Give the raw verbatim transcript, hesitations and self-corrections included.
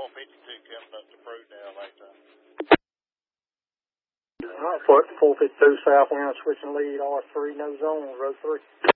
four fifty-two coming up to Prudell like that. All right, four fifty-two southbound, switching lead, R three, no zone, road three.